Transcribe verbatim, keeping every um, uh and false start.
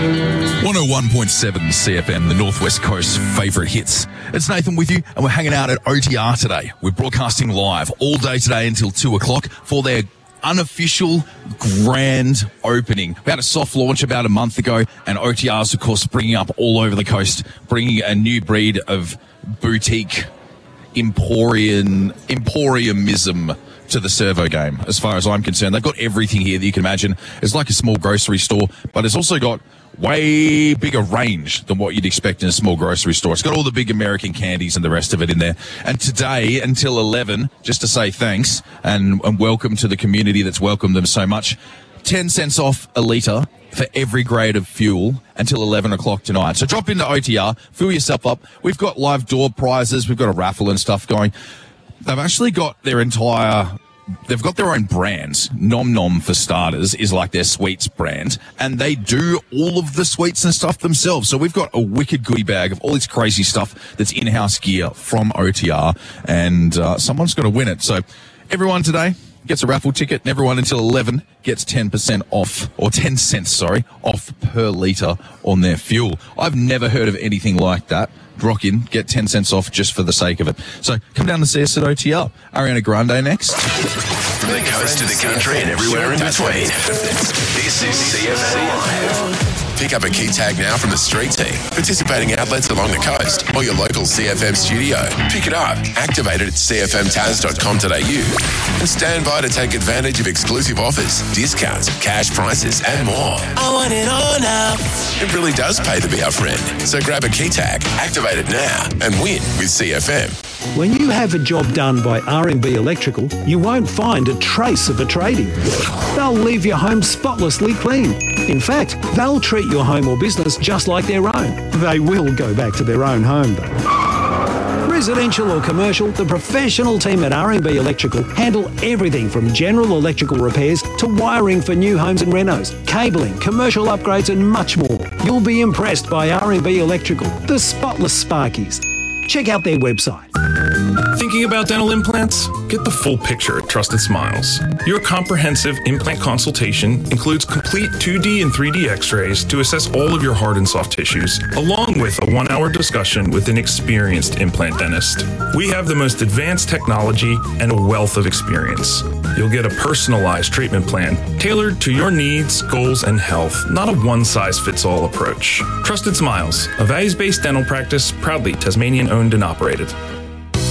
one oh one point seven C F M, the Northwest Coast's favourite hits. It's Nathan with you, and we're hanging out at O T R today. We're broadcasting live all day today until two o'clock for their unofficial grand opening. We had a soft launch about a month ago, and O T R's, of course, bringing up all over the coast, bringing a new breed of boutique emporium, emporiumism to the servo game, as far as I'm concerned. They've got everything here that you can imagine. It's like a small grocery store, but it's also got way bigger range than what you'd expect in a small grocery store. It's got all the big American candies and the rest of it in there. And today, until eleven, just to say thanks and, and welcome to the community that's welcomed them so much, ten cents off a litre for every grade of fuel until eleven o'clock tonight. So drop into O T R, fill yourself up. We've got live door prizes. We've got a raffle and stuff going. They've actually got their entire... They've got their own brands. Nom Nom, for starters, is like their sweets brand, and they do all of the sweets and stuff themselves. So we've got a wicked goodie bag of all this crazy stuff that's in-house gear from O T R, and uh, someone's got to win it. So everyone today gets a raffle ticket, and everyone until eleven gets ten percent off, or ten cents, sorry, off per litre on their fuel. I've never heard of anything like that. Rock in, get ten cents off just for the sake of it. So come down and see us at O T R. Ariana Grande next. From the coast to the country and everywhere in between. This is C F M Live. Pick up a key tag now from the street team, participating outlets along the coast, or your local C F M studio. Pick it up, activate it at c f m taz dot com dot a u, and stand by to take advantage of exclusive offers, discounts, cash prices, and more. I want it all now. It really does pay to be our friend. So grab a key tag, activate it now, and win with C F M. When you have a job done by R and B Electrical, you won't find a trace of a trading. They'll leave your home spotlessly clean. In fact, they'll treat your home or business just like their own. They will go back to their own home, though. Residential or commercial, the professional team at R and B Electrical handle everything from general electrical repairs to wiring for new homes and renos, cabling, commercial upgrades, and much more. You'll be impressed by R and B Electrical, the spotless Sparkies. Check out their website. Thinking about dental implants? Get the full picture at Trusted Smiles. Your comprehensive implant consultation includes complete two D and three D x-rays to assess all of your hard and soft tissues, along with a one-hour discussion with an experienced implant dentist. We have the most advanced technology and a wealth of experience. You'll get a personalized treatment plan tailored to your needs, goals, and health, not a one-size-fits-all approach. Trusted Smiles, a values-based dental practice proudly Tasmanian-owned and operated.